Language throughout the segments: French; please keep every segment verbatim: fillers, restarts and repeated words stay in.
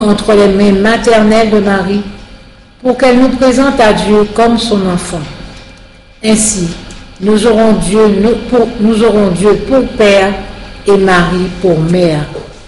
entre les mains maternelles de Marie pour qu'elle nous présente à Dieu comme son enfant. Ainsi, nous aurons Dieu, nous, pour, nous aurons Dieu pour Père et Marie pour Mère.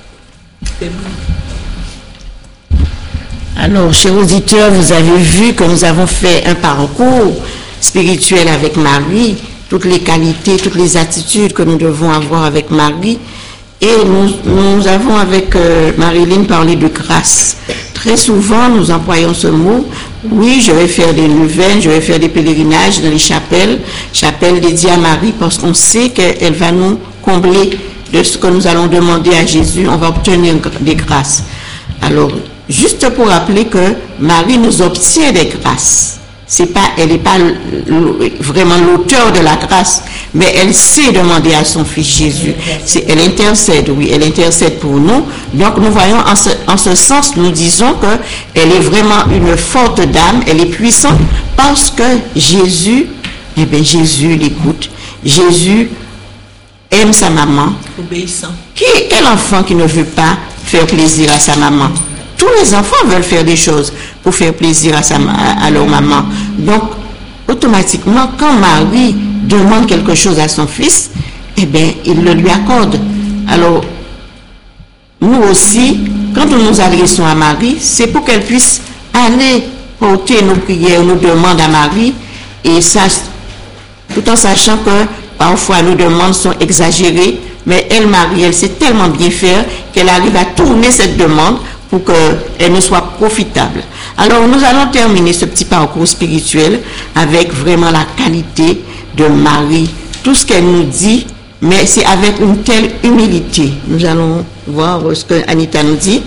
Alors, chers auditeurs, vous avez vu que nous avons fait un parcours spirituel avec Marie, toutes les qualités, toutes les attitudes que nous devons avoir avec Marie. Et nous, nous avons avec euh, Marilyn parlé de grâce. Très souvent, nous employons ce mot. Oui, je vais faire des neuvaines, je vais faire des pèlerinages dans les chapelles, chapelles dédiées à Marie, parce qu'on sait qu'elle va nous combler de ce que nous allons demander à Jésus. On va obtenir des grâces. Alors, juste pour rappeler que Marie nous obtient des grâces. C'est pas, elle n'est pas vraiment l'auteur de la grâce, mais elle sait demander à son Fils Jésus. C'est, elle intercède, oui, elle intercède pour nous. Donc nous voyons en ce, en ce sens, nous disons qu'elle est vraiment une forte dame, elle est puissante parce que Jésus, eh bien Jésus l'écoute. Jésus aime sa maman. Obéissant. Qui, quel enfant qui ne veut pas faire plaisir à sa maman? Tous les enfants veulent faire des choses pour faire plaisir à, sa, à, à leur maman. Donc, automatiquement, quand Marie demande quelque chose à son fils, eh bien, il le lui accorde. Alors, nous aussi, quand nous nous adressons à Marie, c'est pour qu'elle puisse aller porter nos prières, nos demandes à Marie, et ça, tout en sachant que parfois nos demandes sont exagérées, mais elle, Marie, elle sait tellement bien faire qu'elle arrive à tourner cette demande pour qu'elle ne soit profitable. Alors, nous allons terminer ce petit parcours spirituel avec vraiment la qualité de Marie. Tout ce qu'elle nous dit, mais c'est avec une telle humilité. Nous allons voir ce que Anita nous dit.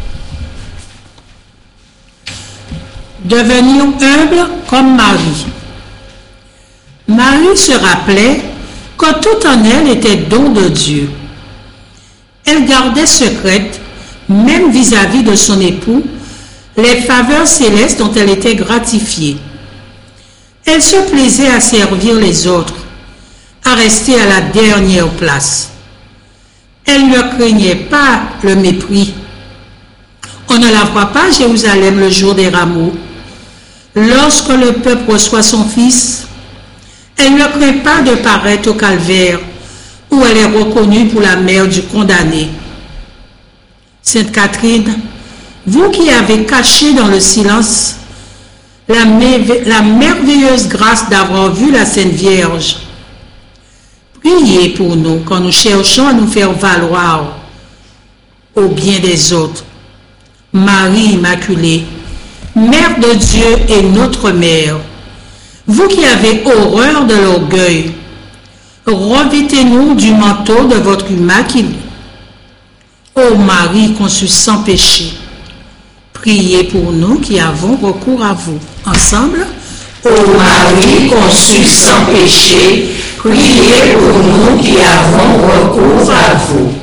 Devenir humble comme Marie. Marie se rappelait que tout en elle était don de Dieu. Elle gardait secrète, même vis-à-vis de son époux, les faveurs célestes dont elle était gratifiée. Elle se plaisait à servir les autres, à rester à la dernière place. Elle ne craignait pas le mépris. On ne la voit pas à Jérusalem le jour des rameaux. Lorsque le peuple reçoit son fils, elle ne craint pas de paraître au calvaire où elle est reconnue pour la mère du condamné. Sainte Catherine, vous qui avez caché dans le silence la, la merveilleuse grâce d'avoir vu la Sainte Vierge, priez pour nous quand nous cherchons à nous faire valoir au bien des autres. Marie Immaculée, Mère de Dieu et notre Mère, vous qui avez horreur de l'orgueil, revêtez-nous du manteau de votre immaculée. Ô Marie conçue sans péché, priez pour nous qui avons recours à vous. Ensemble, ô Marie conçue sans péché, priez pour nous qui avons recours à vous.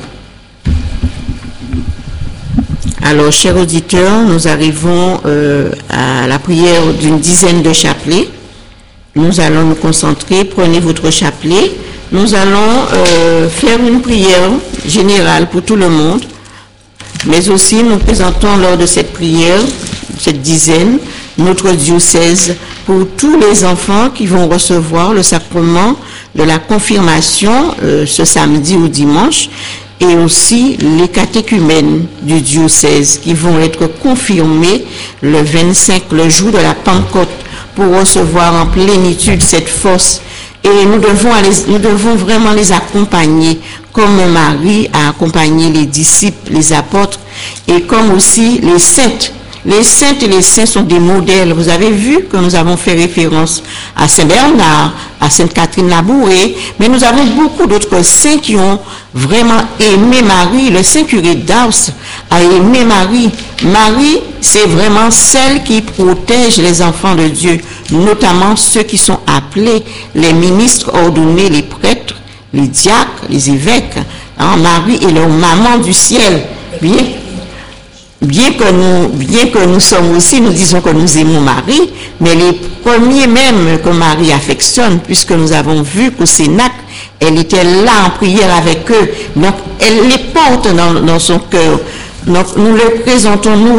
Alors, chers auditeurs, nous arrivons euh, à la prière d'une dizaine de chapelets. Nous allons nous concentrer, prenez votre chapelet. Nous allons euh, faire une prière générale pour tout le monde, mais aussi nous présentons lors de cette prière, cette dizaine, notre diocèse pour tous les enfants qui vont recevoir le sacrement de la confirmation euh, ce samedi ou dimanche, et aussi les catéchumènes du diocèse qui vont être confirmés le vingt-cinq, le jour de la Pentecôte, pour recevoir en plénitude cette force. Et nous devons, aller, nous devons vraiment les accompagner, comme Marie a accompagné les disciples, les apôtres, et comme aussi les saintes. Les saintes et les saints sont des modèles. Vous avez vu que nous avons fait référence à Saint Bernard, à Sainte Catherine Labouré, mais nous avons beaucoup d'autres saints qui ont vraiment aimé Marie. Le Saint curé d'Ars a aimé Marie. Marie, c'est vraiment celle qui protège les enfants de Dieu, notamment ceux qui sont appelés, les ministres ordonnés, les prêtres, les diacres, les évêques. Hein, Marie est leur maman du ciel. Bien. Bien que nous, bien que nous sommes aussi, nous disons que nous aimons Marie, mais les premiers même que Marie affectionne, puisque nous avons vu qu'au Cénacle, elle était là en prière avec eux, donc elle les porte dans, dans son cœur. Donc, nous le présentons, nous